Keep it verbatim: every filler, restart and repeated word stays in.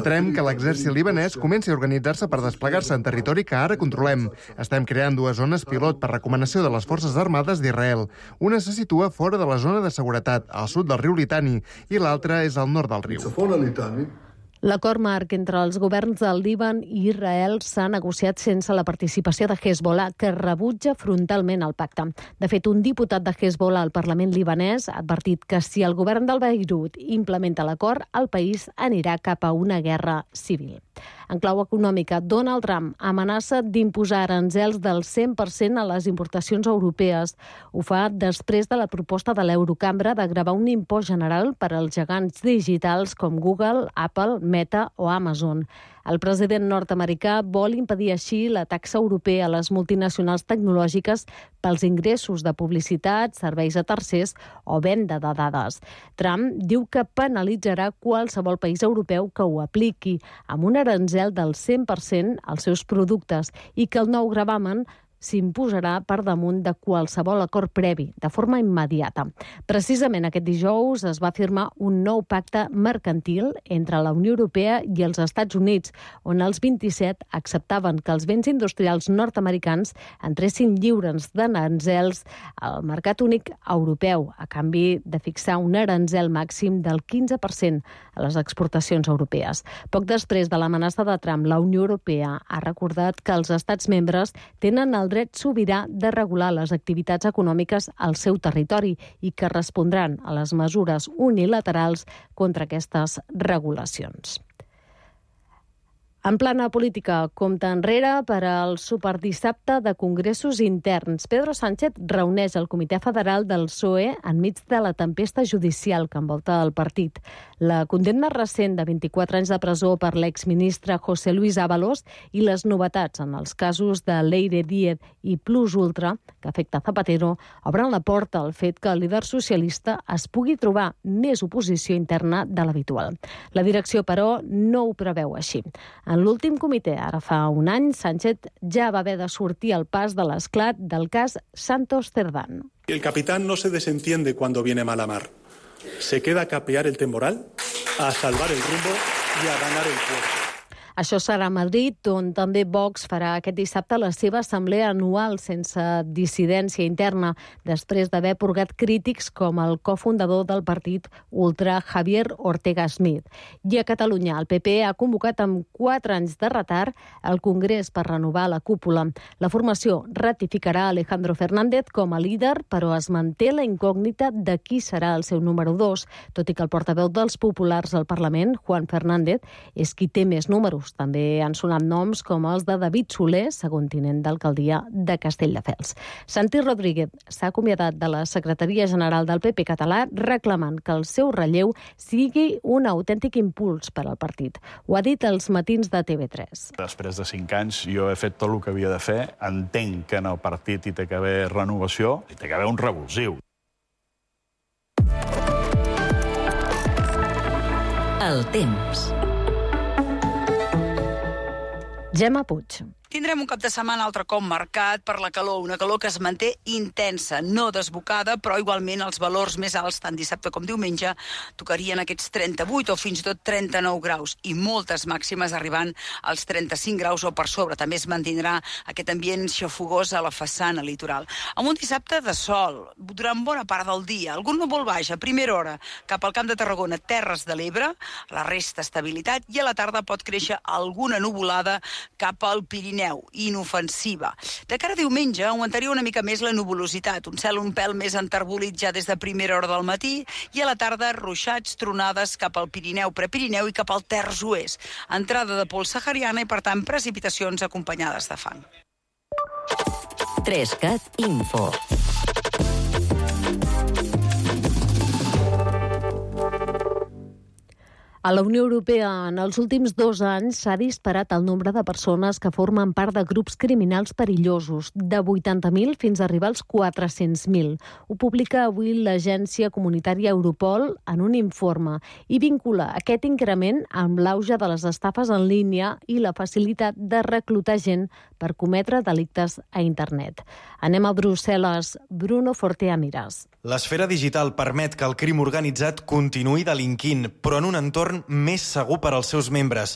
Permetrem que l'exèrcit libanès comenci a organitzar-se per desplegar-se en territori que ara controlem. Estem creant dues zones pilot per recomanació de les forces armades d'Israel. Una se situa fora de la zona de seguretat, al sud del riu Litani, i l'altra és al nord del riu. L'acord marc entre els governs del Líban i Israel s'ha negociat sense la participació de Hezbollah, que rebutja frontalment el pacte. De fet, un diputat de Hezbollah al Parlament libanès ha advertit que si el govern del Beirut implementa l'acord, el país anirà cap a una guerra civil. En clau econòmica, Donald Trump amenaça d'imposar aranzels del cent per cent a les importacions europees. Ho fa després de la proposta de l'Eurocambra de gravar un impost general per als gegants digitals com Google, Apple, Meta o Amazon. El president nord-americà vol impedir així la taxa europea a les multinacionals tecnològiques pels ingressos de publicitat, serveis a tercers o venda de dades. Trump diu que penalitzarà qualsevol país europeu que ho apliqui, amb un aranzel del cent per cent als seus productes, i que el nou gravamen s'imposarà per damunt de qualsevol acord previ, de forma immediata. Precisament aquest dijous es va firmar un nou pacte mercantil entre la Unió Europea i els Estats Units, on els vint-i-set acceptaven que els béns industrials nord-americans entressin lliures d'aranzels al mercat únic europeu, a canvi de fixar un aranzel màxim del quinze per cent a les exportacions europees. Poc després de l'amenaça de Trump, la Unió Europea ha recordat que els estats membres tenen el dret sobirà de regular les activitats econòmiques al seu territori i que respondran a les mesures unilaterals contra aquestes regulacions. En plana política, compta enrere per al superdissabte de congressos interns. Pedro Sánchez reuneix el Comitè Federal del P S O E enmig de la tempesta judicial que envolta el partit. La condemna recent de vint-i-quatre anys de presó per l'exministre José Luis Ábalos i les novetats en els casos de Leire Díez i Plus Ultra, que afecta Zapatero, obren la porta al fet que el líder socialista es pugui trobar més oposició interna de l'habitual. La direcció, però, no ho preveu així. En l'últim comitè, ara fa un any, Sánchez ja va haver de sortir al pas de l'esclat del cas Santos Cerdán. El capitán no se desentiende cuando viene mala mar. Se queda a capear el temporal, a salvar el rumbo y a ganar el puerto. Això serà a Madrid, on també Vox farà aquest dissabte la seva assemblea anual sense dissidència interna, després d'haver purgat crítics com el cofundador del partit ultra Javier Ortega Smith. I a Catalunya, el P P ha convocat amb quatre anys de retard el Congrés per renovar la cúpula. La formació ratificarà Alejandro Fernández com a líder, però es manté la incògnita de qui serà el seu número dos, tot i que el portaveu dels populars al Parlament, Juan Fernández, és qui té més números. També han sonat noms com els de David Soler, segon tinent d'alcaldia de Castelldefels. Santi Rodríguez s'ha acomiadat de la secretaria general del P P català reclamant que el seu relleu sigui un autèntic impuls per al partit. Ho ha dit als matins de T V tres. Després de cinc anys jo he fet tot el que havia de fer. Entenc que en el partit hi té que haver renovació, hi té que haver un revulsiu. El temps. Gemma Puig. Tindrem un cap de setmana altre cop marcat per la calor, una calor que es manté intensa, no desbocada, però igualment els valors més alts, tant dissabte com diumenge, tocarien aquests trenta-vuit o fins i tot trenta-nou graus, i moltes màximes arribant als trenta-cinc graus o per sobre. També es mantindrà aquest ambient xafogós a la façana litoral. Amb un dissabte de sol, durant bona part del dia, algun núvol baix a primera hora cap al Camp de Tarragona, Terres de l'Ebre, la resta estabilitat, i a la tarda pot créixer alguna nuvolada cap al Pirineu, inofensiva. De cara a diumenge augmentaria una mica més la nuvolositat, un cel un pèl més enterbolit ja des de primera hora del matí, i a la tarda ruixats, tronades cap al Pirineu, Prepirineu i cap al terç oest. Entrada de pols sahariana i, per tant, precipitacions acompanyades de fang. Trescat Info. A la Unió Europea, en els últims dos anys, s'ha disparat el nombre de persones que formen part de grups criminals perillosos, de vuitanta mil fins a arribar als quatre-cents mil. Ho publica avui l'agència comunitària Europol en un informe i vincula aquest increment amb l'auge de les estafes en línia i la facilitat de reclutar gent per cometre delictes a internet. Anem a Brussel·les. Bruno Fortea Miras. L'esfera digital permet que el crim organitzat continuï delinquint, però en un entorn més segur per als seus membres.